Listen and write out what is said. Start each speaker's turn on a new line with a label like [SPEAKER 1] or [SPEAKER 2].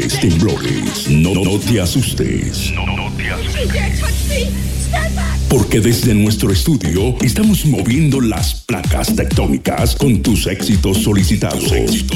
[SPEAKER 1] temblores. No te asustes. No te asustes. Porque desde nuestro estudio estamos moviendo las placas tectónicas con tus éxitos solicitados.